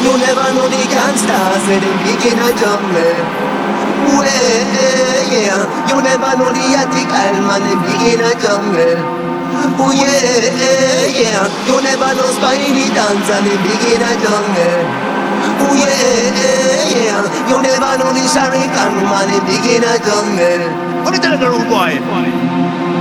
You never know the gangsters, say them big in a jungle. Well, yeah, you never know the ethical man, them big in a jungle. Oh yeah, yeah, you never know Spiny dance and them big in a jungle. Oh yeah, yeah, you never know the Sharikan man, them big in a jungle. What are you telling the rude boy?